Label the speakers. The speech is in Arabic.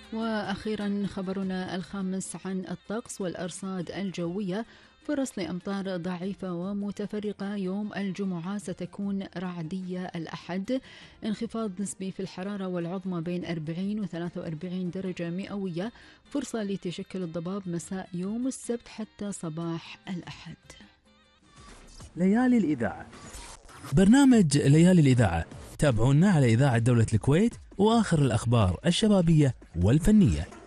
Speaker 1: وأخيرا خبرنا الخامس عن الطقس والأرصاد الجوية. فرص لأمطار ضعيفة ومتفرقة يوم الجمعة، ستكون رعدية الأحد، انخفاض نسبي في الحرارة والعظمى بين 40 و 43 درجة مئوية، فرصة لتشكل الضباب مساء يوم السبت حتى صباح الأحد.
Speaker 2: ليالي الإذاعة.
Speaker 3: برنامج ليالي الإذاعة، تابعونا على إذاعة دولة الكويت وآخر الأخبار الشبابية والفنية.